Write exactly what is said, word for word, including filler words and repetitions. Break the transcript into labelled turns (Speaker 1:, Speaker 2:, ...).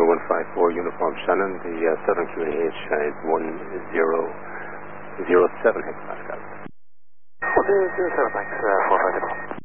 Speaker 1: one five four Uniform Shannon. The uh, Southern Q A H uh, is one zero zero seven hectopascal.
Speaker 2: one zero zero seven, thanks, uh, four five.